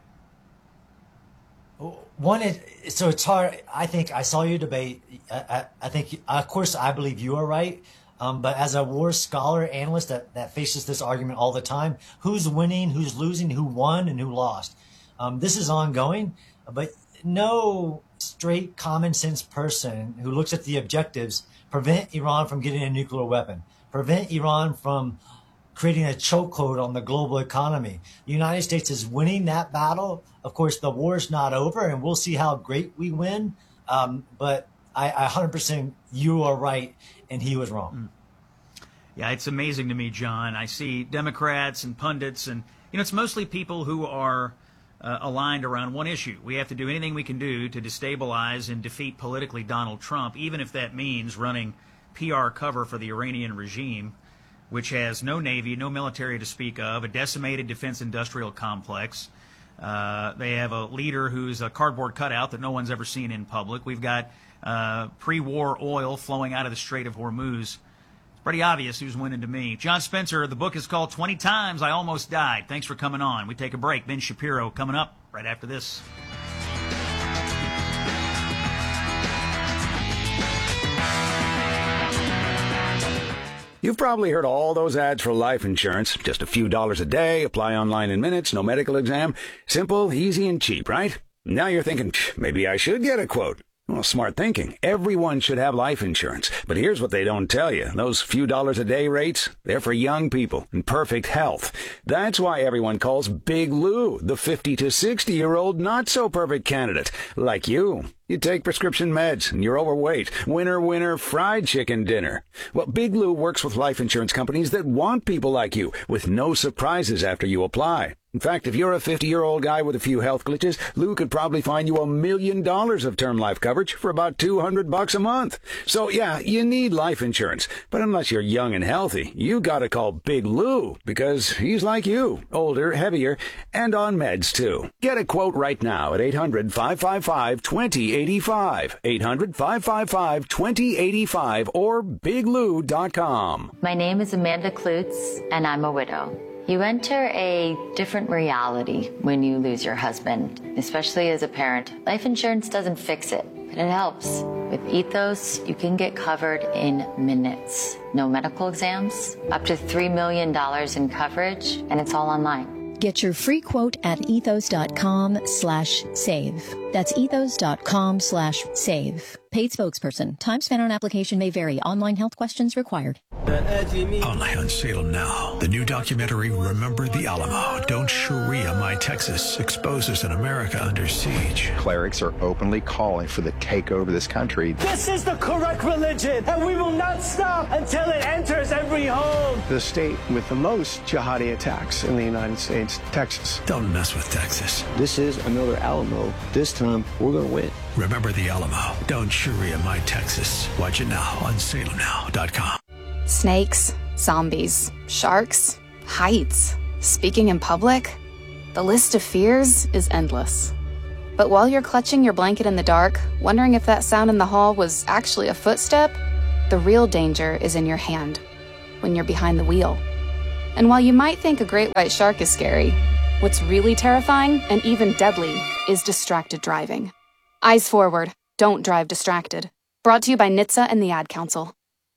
Speaker 25: So it's hard. I think I saw your debate. I think, of course, I believe you are right. But as a war scholar, analyst that faces this argument all the time, who's winning, who's losing, who won, and who lost? This is ongoing, but no straight common sense person who looks at the objectives prevent Iran from getting a nuclear weapon, prevent Iran from creating a chokehold on the global economy. The United States is winning that battle. Of course, the war is not over, and we'll see how great we win. But I 100%, you are right, and he was wrong.
Speaker 1: Yeah, it's amazing to me, John. I see Democrats and pundits, and it's mostly people who are aligned around one issue. We have to do anything we can do to destabilize and defeat politically Donald Trump, even if that means running PR cover for the Iranian regime, which has no navy, no military to speak of, a decimated defense industrial complex. They have a leader who's a cardboard cutout that no one's ever seen in public. We've got pre-war oil flowing out of the Strait of Hormuz. It's pretty obvious who's winning to me. John Spencer, the book is called 20 Times I Almost Died. Thanks for coming on. We take a break. Ben Shapiro coming up right after this.
Speaker 10: You've probably heard all those ads for life insurance. Just a few dollars a day, apply online in minutes, no medical exam. Simple, easy, and cheap, right? Now you're thinking, maybe I should get a quote. Well, smart thinking. Everyone should have life insurance. But here's what they don't tell you. Those few dollars a day rates, they're for young people in perfect health. That's why everyone calls Big Lou the 50 to 60-year-old not-so-perfect candidate, like you. You take prescription meds and you're overweight. Winner, winner, fried chicken dinner. Well, Big Lou works with life insurance companies that want people like you, with no surprises after you apply. In fact, if you're a 50-year-old guy with a few health glitches, Lou could probably find you $1 million of term life coverage for about $200 a month. So yeah, you need life insurance. But unless you're young and healthy, you gotta call Big Lou, because he's like you, older, heavier, and on meds too. Get a quote right now at 800-555-2085, 800-555-2085, or biglou.com.
Speaker 11: My name is Amanda Klutz, and I'm a widow. You enter a different reality when you lose your husband, especially as a parent. Life insurance doesn't fix it, but it helps. With Ethos, you can get covered in minutes. No medical exams, up to $3 million in coverage, and it's all online.
Speaker 12: Get your free quote at ethos.com/save. That's ethos.com/save. Paid spokesperson. Time spent on application may vary. Online health questions required.
Speaker 9: Only on Salem Now. The new documentary, Remember the Alamo. Don't Sharia My Texas, exposes an America under siege.
Speaker 13: Clerics are openly calling for the takeover of this country.
Speaker 14: This is the correct religion, and we will not stop until it enters every home.
Speaker 15: The state with the most jihadi attacks in the United States, Texas.
Speaker 9: Don't mess with Texas.
Speaker 15: This is another Alamo. This time, we're going to win.
Speaker 9: Remember the Alamo. Don't Sharia My Texas. Watch it now on salemnow.com.
Speaker 16: Snakes, zombies, sharks, heights, speaking in public. The list of fears is endless. But while you're clutching your blanket in the dark, wondering if that sound in the hall was actually a footstep, the real danger is in your hand, when you're behind the wheel. And while you might think a great white shark is scary, what's really terrifying and even deadly is distracted driving. Eyes forward, don't drive distracted. Brought to you by NHTSA and the Ad Council.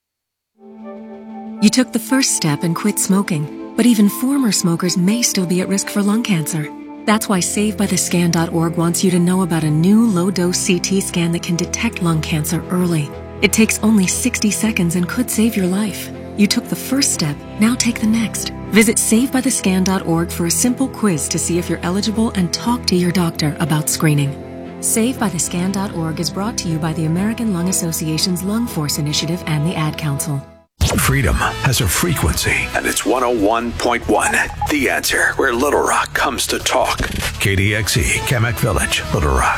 Speaker 17: You took the first step and quit smoking, but even former smokers may still be at risk for lung cancer. That's why SaveByTheScan.org wants you to know about a new low-dose CT scan that can detect lung cancer early. It takes only 60 seconds and could save your life. You took the first step, now take the next. Visit SaveByTheScan.org for a simple quiz to see if you're eligible and talk to your doctor about screening. SaveByTheScan.org is brought to you by the American Lung Association's Lung Force Initiative and the Ad Council.
Speaker 9: Freedom has a frequency, and it's 101.1. The Answer, where Little Rock comes to talk. KDXE, Kamek Village, Little Rock.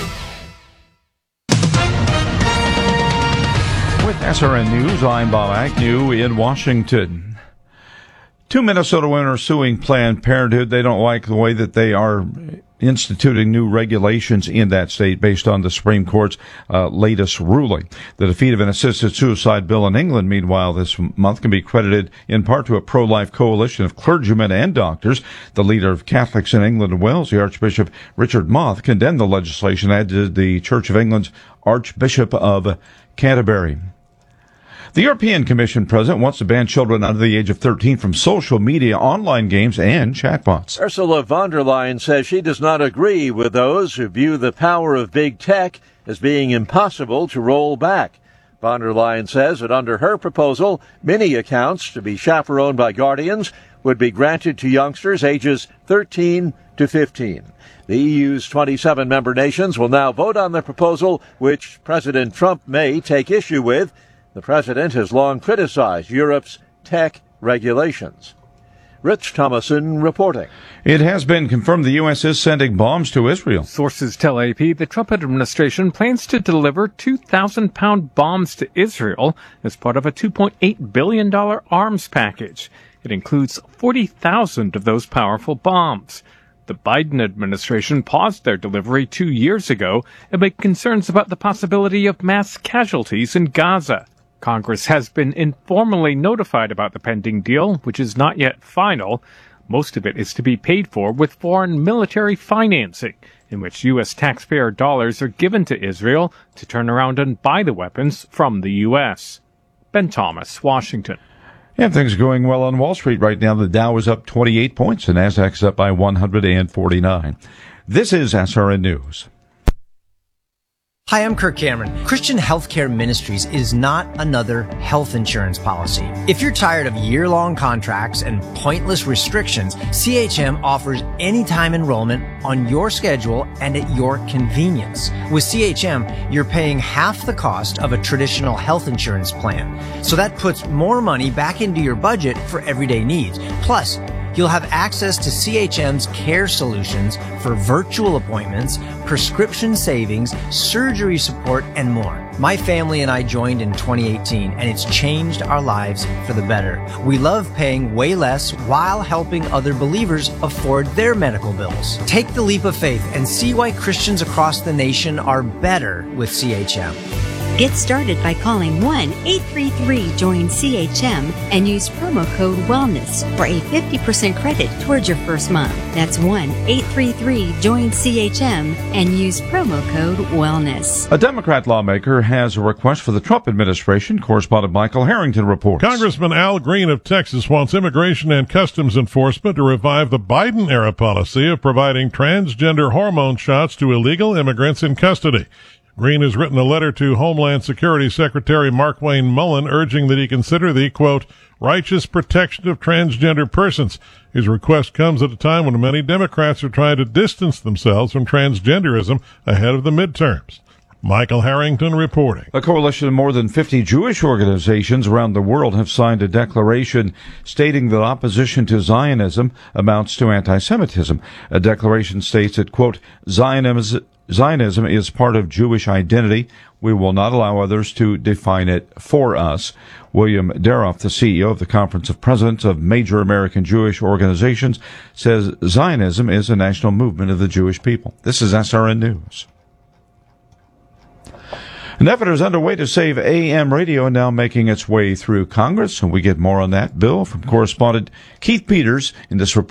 Speaker 26: With SRN News, I'm Bob Agnew in Washington. 2 Minnesota women are suing Planned Parenthood. They don't like the way that they are instituting new regulations in that state based on the Supreme Court's latest ruling. The defeat of an assisted suicide bill in England, meanwhile, this month can be credited in part to a pro-life coalition of clergymen and doctors. The leader of Catholics in England and Wales, the Archbishop Richard Moth, condemned the legislation, as did the Church of England's Archbishop of Canterbury. The European Commission president wants to ban children under the age of 13 from social media, online games, and chatbots.
Speaker 7: Ursula von der Leyen says she does not agree with those who view the power of big tech as being impossible to roll back. Von der Leyen says that under her proposal, many accounts to be chaperoned by guardians would be granted to youngsters ages 13 to 15. The EU's 27 member nations will now vote on the proposal, which President Trump may take issue with. The president has long criticized Europe's tech regulations. Rich Thomason reporting.
Speaker 26: It has been confirmed the U.S. is sending bombs to Israel.
Speaker 27: Sources tell AP the Trump administration plans to deliver 2,000-pound bombs to Israel as part of a $2.8 billion arms package. It includes 40,000 of those powerful bombs. The Biden administration paused their delivery 2 years ago amid concerns about the possibility of mass casualties in Gaza. Congress has been informally notified about the pending deal, which is not yet final. Most of it is to be paid for with foreign military financing, in which U.S. taxpayer dollars are given to Israel to turn around and buy the weapons from the U.S. Ben Thomas, Washington.
Speaker 26: And things are going well on Wall Street right now. The Dow is up 28 points, and Nasdaq's up by 149. This is SRN News.
Speaker 28: Hi, I'm Kirk Cameron. Christian Healthcare Ministries is not another health insurance policy. If you're tired of year-long contracts and pointless restrictions, CHM offers anytime enrollment on your schedule and at your convenience. With CHM, you're paying half the cost of a traditional health insurance plan. So that puts more money back into your budget for everyday needs. Plus, you'll have access to CHM's care solutions for virtual appointments, prescription savings, surgery support, and more. My family and I joined in 2018, and it's changed our lives for the better. We love paying way less while helping other believers afford their medical bills. Take the leap of faith and see why Christians across the nation are better with CHM.
Speaker 29: Get started by calling 1-833-JOIN-CHM and use promo code WELLNESS for a 50% credit towards your first month. That's 1-833-JOIN-CHM and use promo code WELLNESS.
Speaker 26: A Democrat lawmaker has a request for the Trump administration. Correspondent Michael Harrington reports.
Speaker 30: Congressman Al Green of Texas wants Immigration and Customs Enforcement to revive the Biden-era policy of providing transgender hormone shots to illegal immigrants in custody. Green has written a letter to Homeland Security Secretary Mark Wayne Mullen urging that he consider the, quote, righteous protection of transgender persons. His request comes at a time when many Democrats are trying to distance themselves from transgenderism ahead of the midterms. Michael Harrington reporting.
Speaker 26: A coalition of more than 50 Jewish organizations around the world have signed a declaration stating that opposition to Zionism amounts to anti-Semitism. A declaration states that, quote, Zionism is part of Jewish identity. We will not allow others to define it for us. William Daroff, the CEO of the Conference of Presidents of Major American Jewish Organizations, says Zionism is a national movement of the Jewish people. This is SRN News. An effort is underway to save AM radio and now making its way through Congress, and we get more on that bill from correspondent Keith Peters in this report.